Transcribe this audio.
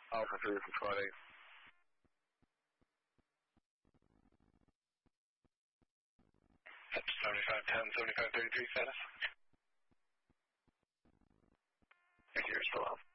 Alpha 3 for Friday. That's 7510, 7533 status. Thank you, still on.